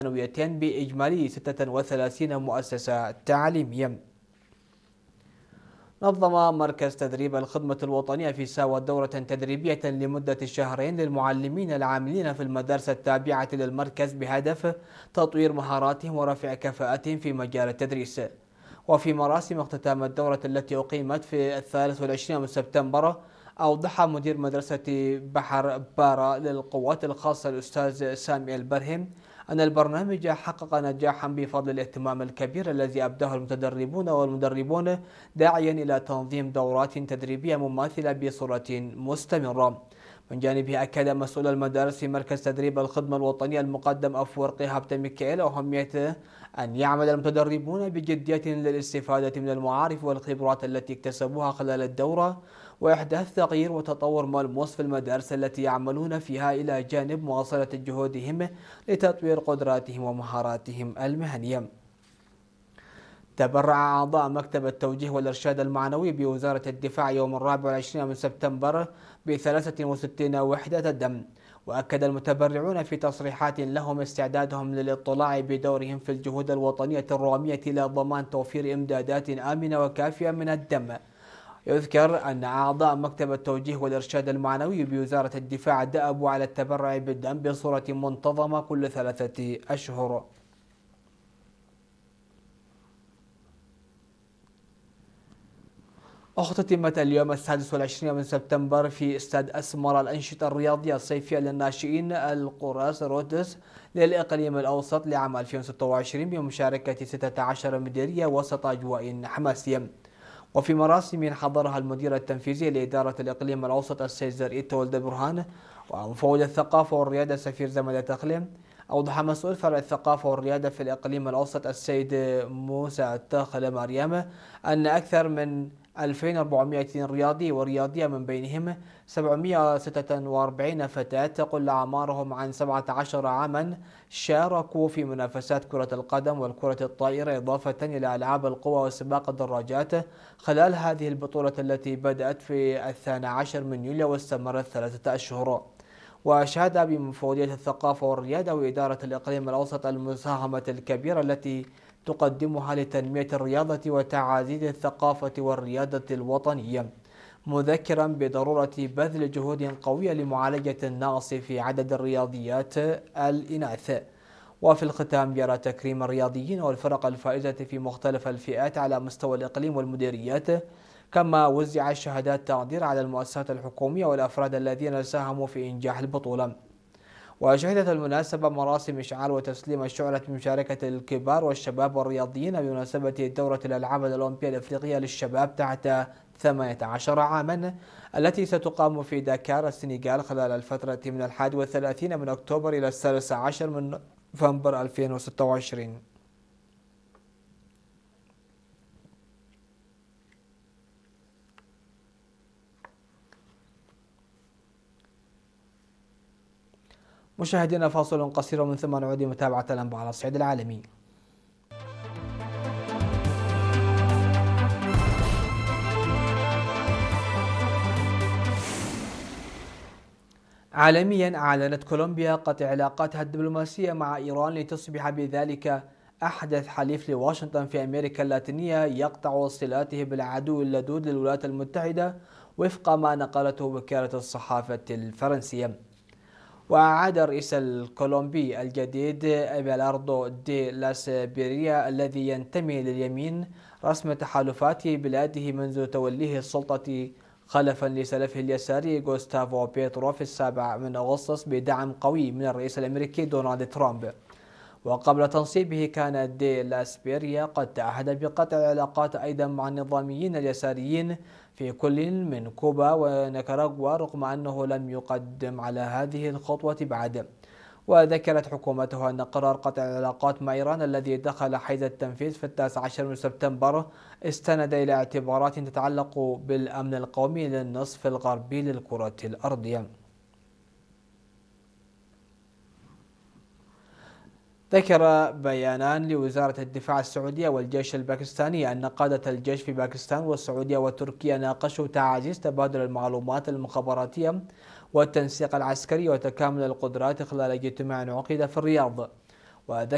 ثانويتين بإجمالي 36 مؤسسة تعليمية. نظم مركز تدريب الخدمة الوطنية في ساوة دورة تدريبية لمدة شهرين للمعلمين العاملين في المدارس التابعة للمركز بهدف تطوير مهاراتهم ورفع كفاءتهم في مجال التدريس. وفي مراسم اختتام الدورة التي أقيمت في 23 من سبتمبر، أوضح مدير مدرسة بحر بارا للقوات الخاصة الأستاذ سامي البرهم أن البرنامج حقق نجاحا بفضل الاهتمام الكبير الذي أبداه المتدربون والمدربون، داعيا إلى تنظيم دورات تدريبية مماثلة بصورة مستمرة. من جانبه أكد مسؤول المدارس في مركز تدريب الخدمة الوطنية المقدم أفورقي هابت ميكائيل أهمية أن يعمل المتدربون بجدية للاستفادة من المعارف والخبرات التي اكتسبوها خلال الدورة، وإحداث تغيير وتطور ملموس في المدارس التي يعملون فيها، إلى جانب مواصلة جهودهم لتطوير قدراتهم ومهاراتهم المهنية. تبرع أعضاء مكتب التوجيه والإرشاد المعنوي بوزارة الدفاع يوم 24 من سبتمبر ب63 وحدة دم. وأكد المتبرعون في تصريحات لهم استعدادهم للاطلاع بدورهم في الجهود الوطنية الرامية لضمان توفير إمدادات آمنة وكافية من الدم. يذكر أن أعضاء مكتب التوجيه والإرشاد المعنوي بوزارة الدفاع دأبوا على التبرع بالدم بصورة منتظمة كل 3 أشهر. اختتمت اليوم 26 من سبتمبر في استاد أسمر الأنشطة الرياضية الصيفية للناشئين القراص رودس للإقليم الأوسط لعام 2026 بمشاركة 16 مديرية وسط أجواء حماسية. وفي مراسم حضرها المدير التنفيذي لإدارة الإقليم الأوسط السيد زرئيت ولد برهان ومفوض الثقافة والريادة سفير زمن تخليم، أوضح مسؤول فرع الثقافة والريادة في الإقليم الأوسط السيد موسى التاخل مريم أن أكثر من 2400 رياضي ورياضية، من بينهم 746 فتاة تقل أعمارهم عن 17 عاما، شاركوا في منافسات كرة القدم والكرة الطائرة، إضافة إلى ألعاب القوى وسباق الدراجات خلال هذه البطولة التي بدأت في 12 من يوليو واستمرت 3 أشهر. وأشاد بمفوضية الثقافة والريادة وإدارة الإقليم الأوسط المساهمة الكبيرة التي تقدمها لتنمية الرياضة وتعزيز الثقافة والريادة الوطنية، مذكرا بضرورة بذل جهود قوية لمعالجة النقص في عدد الرياضيات الإناث. وفي الختام، يرى تكريم الرياضيين والفرق الفائزة في مختلف الفئات على مستوى الإقليم والمديريات، كما وزع شهادات تقدير على المؤسسات الحكومية والأفراد الذين ساهموا في إنجاح البطولة. وشهدت المناسبة مراسم إشعال وتسليم الشعلة بمشاركة الكبار والشباب والرياضيين بمناسبة دورة الألعاب الأولمبية الأفريقية للشباب تحت 18 عاما التي ستقام في داكار السنغال خلال الفترة من 31 من أكتوبر إلى 16 من نوفمبر 2026. مشاهدينا، فاصل قصير ومن ثم نعود لمتابعة الأنباء على الصعيد العالمي. عالميا، أعلنت كولومبيا قطع علاقاتها الدبلوماسية مع إيران لتصبح بذلك أحدث حليف لواشنطن في أمريكا اللاتينية يقطع صلاته بالعدو اللدود للولايات المتحدة، وفق ما نقلته وكالة الصحافة الفرنسية. وأعاد الرئيس الكولومبي الجديد أبيلاردو دي لاسبيريا الذي ينتمي لليمين رسم تحالفات بلاده منذ توليه السلطة خلفا لسلفه اليساري غوستافو بيترو في 7 من أغسطس بدعم قوي من الرئيس الأمريكي دونالد ترامب. وقبل تنصيبه كان دي لاسبيريا قد تعهد بقطع العلاقات أيضا مع النظاميين اليساريين في كل من كوبا ونيكاراغوا، رغم أنه لم يقدم على هذه الخطوة بعد. وذكرت حكومته أن قرار قطع العلاقات مع إيران الذي دخل حيز التنفيذ في 19 من سبتمبر استند إلى اعتبارات تتعلق بالأمن القومي للنصف الغربي للكرة الأرضية. ذكر بيانان لوزارة الدفاع السعودية والجيش الباكستاني أن قادة الجيش في باكستان والسعودية وتركيا ناقشوا تعزيز تبادل المعلومات المخابراتية والتنسيق العسكري وتكامل القدرات خلال اجتماع عقد في الرياض.